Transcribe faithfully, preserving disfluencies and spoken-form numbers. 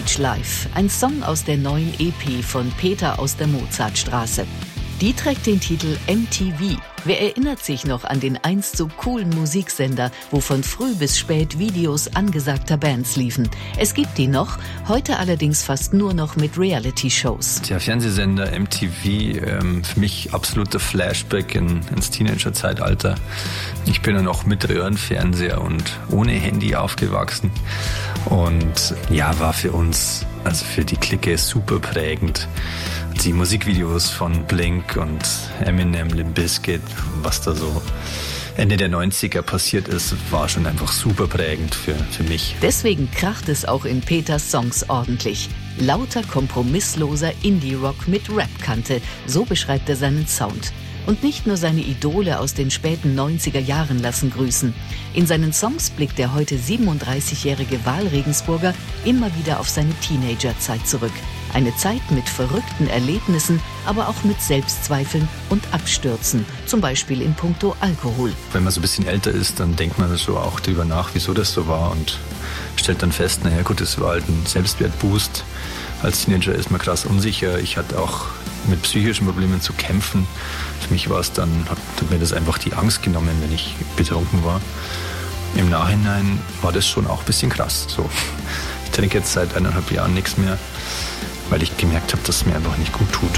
Stage Live, ein Song aus der neuen E P von Peter aus der Mozartstraße. Die trägt den Titel M T V. Wer erinnert sich noch an den einst so coolen Musiksender, wo von früh bis spät Videos angesagter Bands liefen? Es gibt die noch, heute allerdings fast nur noch mit Reality-Shows. Der Fernsehsender M T V, ähm, für mich absoluter Flashback in, ins Teenager-Zeitalter. Ich bin ja noch mit Röhrenfernseher und ohne Handy aufgewachsen und ja, war für uns, also für die Clique, super prägend. Die Musikvideos von Blink und Eminem, Limp Bizkit, was da so Ende der neunziger passiert ist, war schon einfach super prägend für, für mich. Deswegen kracht es auch in Peters Songs ordentlich. Lauter kompromissloser Indie-Rock mit Rap-Kante, so beschreibt er seinen Sound. Und nicht nur seine Idole aus den späten neunziger Jahren lassen grüßen. In seinen Songs blickt der heute siebenunddreißigjährige Wahlregensburger immer wieder auf seine Teenagerzeit zurück. Eine Zeit mit verrückten Erlebnissen, aber auch mit Selbstzweifeln und Abstürzen, zum Beispiel in puncto Alkohol. Wenn man so ein bisschen älter ist, dann denkt man so auch darüber nach, wieso das so war und stellt dann fest, naja gut, das war halt ein Selbstwertboost. Als Teenager ist man krass unsicher. Ich hatte auch mit psychischen Problemen zu kämpfen. Für mich war es dann, hat mir das einfach die Angst genommen, wenn ich betrunken war. Im Nachhinein war das schon auch ein bisschen krass. So. Ich trinke jetzt seit eineinhalb Jahren nichts mehr, weil ich gemerkt habe, dass es mir einfach nicht gut tut.